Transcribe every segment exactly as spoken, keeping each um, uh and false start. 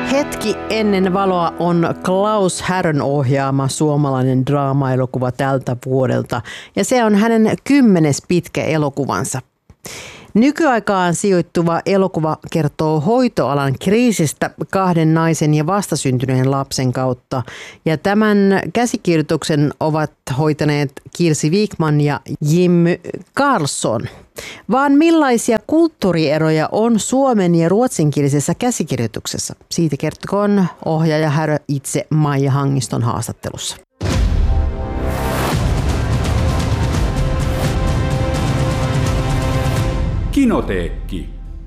Hetki ennen valoa on Klaus Härön ohjaama suomalainen draama-elokuva tältä vuodelta ja se on hänen kymmenes pitkä elokuvansa. Nykyaikaan sijoittuva elokuva kertoo hoitoalan kriisistä kahden naisen ja vastasyntyneen lapsen kautta. Ja tämän käsikirjoituksen ovat hoitaneet Kirsi Wiikman ja Jimmy Karlsson. Vaan millaisia kulttuurieroja on suomen- ja ruotsinkielisessä käsikirjoituksessa? Siitä kertokoon ohjaaja Härö itse Maija Hangiston haastattelussa. Kinoteekki.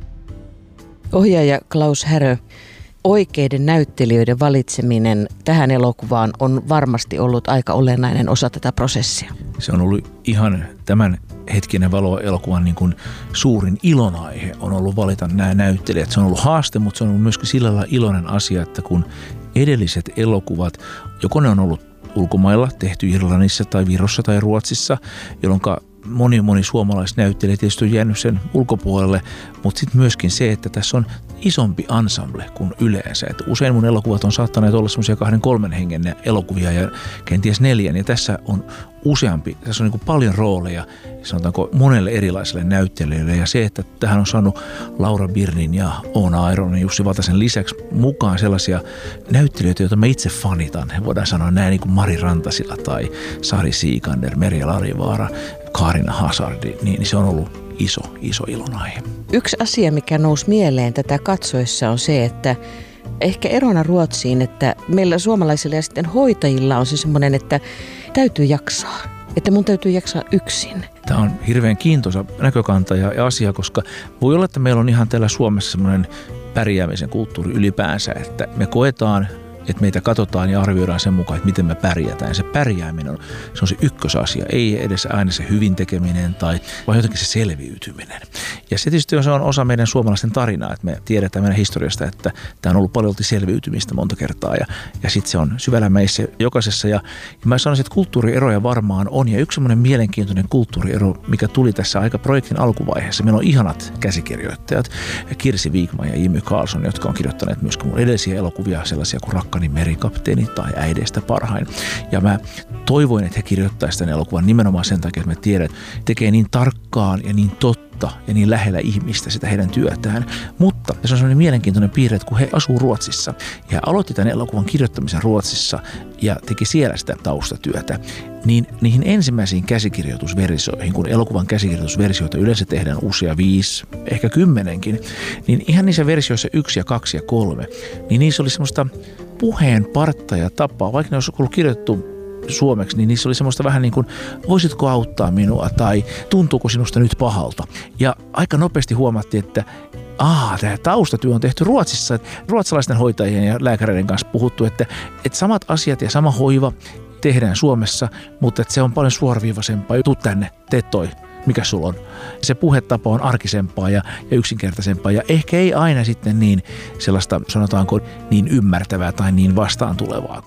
Ohjaaja Klaus Härö, oikeiden näyttelijöiden valitseminen tähän elokuvaan on varmasti ollut aika olennainen osa tätä prosessia. Se on ollut ihan tämän hetkinen valo-elokuvan niin kuin suurin ilonaihe on ollut valita nämä näyttelijät. Se on ollut haaste, mutta se on ollut myöskin sillä lailla iloinen asia, että kun edelliset elokuvat, joko ne on ollut ulkomailla tehty Irlannissa tai Virossa tai Ruotsissa, jolloin moni moni suomalaisnäyttelijä tietysti on jäänyt sen ulkopuolelle, mutta sitten myöskin se, että tässä on isompi ensemble kuin yleensä. Että usein mun elokuvat on saattaneet olla semmoisia kahden kolmen hengen elokuvia ja kenties neljän, ja tässä on useampi, tässä on niin kuin paljon rooleja, sanotaanko monelle erilaiselle näyttelijöille, ja se, että tähän on saanut Laura Birnin ja Oona Aironin, Jussi Vatasen lisäksi mukaan sellaisia näyttelijöitä, joita mä itse fanitan. Voidaan sanoa näin niin kuin Mari Rantasila tai Sari Siikander, Merja Larivaara, Kaarina Hazardi, niin, niin se on ollut iso, iso ilonaihe. Yksi asia, mikä nousi mieleen tätä katsoessa on se, että ehkä erona Ruotsiin, että meillä suomalaisilla ja sitten hoitajilla on se semmoinen, että täytyy jaksaa. Että mun täytyy jaksaa yksin. Tämä on hirveän kiintoisa näkökanta ja asia, koska voi olla, että meillä on ihan täällä Suomessa semmoinen pärjäämisen kulttuuri ylipäänsä, että me koetaan, että meitä katsotaan ja arvioidaan sen mukaan, että miten me pärjätään. Ja se pärjääminen on se, on se ykkösasia, ei edes aina se hyvin tekeminen tai vaan jotenkin se selviytyminen. Ja se tietysti on, se on osa meidän suomalaisten tarinaa, että me tiedetään meidän historiasta, että tämä on ollut paljon selviytymistä monta kertaa ja, ja sitten se on syvällä meissä jokaisessa. Ja, ja mä sanoisin, että kulttuurieroja varmaan on ja yksi semmoinen mielenkiintoinen kulttuuriero, mikä tuli tässä aika projektin alkuvaiheessa. Meillä on ihanat käsikirjoittajat, Kirsi Wiikman ja Jimmy Karlsson, jotka on kirjoittaneet myöskin mun edellisiä elokuvia, sellaisia kuin Rakkani merikapteeni tai Äideistä parhain. Ja mä toivoin, että he kirjoittaisivat tämän elokuvan nimenomaan sen takia, että mä tiedän, että tekee niin tarkkaan ja niin totta ja niin lähellä ihmistä sitä heidän työtään. Mutta se on sellainen mielenkiintoinen piirre, että kun he asuu Ruotsissa ja aloitti tämän elokuvan kirjoittamisen Ruotsissa ja teki siellä sitä taustatyötä, niin niihin ensimmäisiin käsikirjoitusversioihin, kun elokuvan käsikirjoitusversioita yleensä tehdään usea viisi, ehkä kymmenenkin, niin ihan niissä versioissa yksi ja kaksi ja kolme, niin niissä oli semmoista puheen partta ja tapaa, vaikka ne olisi ollut kirjoitettu suomeksi, niin niissä oli semmoista vähän niin kuin, voisitko auttaa minua tai tuntuuko sinusta nyt pahalta. Ja aika nopeasti huomattiin, että Aa, tämä taustatyö on tehty Ruotsissa. Ruotsalaisten hoitajien ja lääkäreiden kanssa puhuttu, että, että samat asiat ja sama hoiva tehdään Suomessa, mutta että se on paljon suoraviivaisempaa. Tuu tänne, tee toi, mikä sulla on. Se puhetapa on arkisempaa ja, ja yksinkertaisempaa ja ehkä ei aina sitten niin sellaista, sanotaanko, niin ymmärtävää tai niin vastaan tulevaa.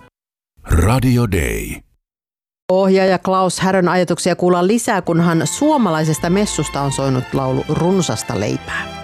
Radio Day. Ohjaaja Klaus Härön ajatuksia kuullaan lisää, kunhan suomalaisesta messusta on soinut laulu Runsasta leipää.